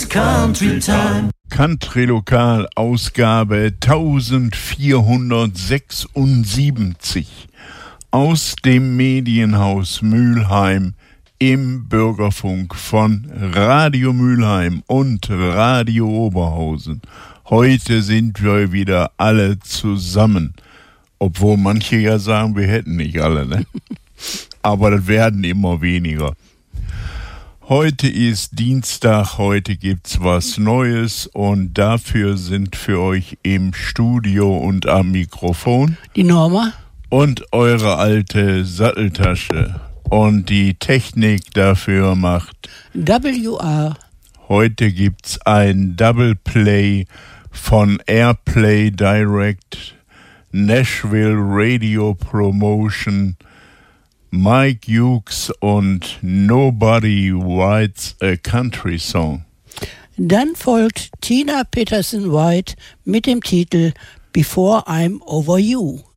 Country Time. Country Lokal, Ausgabe 1476 aus dem Medienhaus Mülheim im Bürgerfunk von Radio Mülheim und Radio Oberhausen. Heute sind wir wieder alle zusammen, obwohl manche ja sagen, wir hätten nicht alle, ne? Aber das werden immer weniger. Heute ist Dienstag, heute gibt's was Neues und dafür sind für euch im Studio und am Mikrofon die Norma und eure alte Satteltasche. Und die Technik dafür macht WR. Heute gibt's ein Double Play von Airplay Direct, Nashville Radio Promotion, Mike Hughes und Nobody Writes a Country Song. Dann folgt Tina Peterson White mit dem Titel Before I'm Over You.